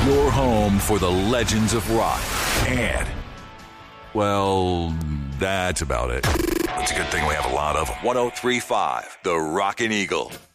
your home for the legends of rock. And, well, that's about it. It's a good thing we have a lot of 103.5, The Rockin' Eagle.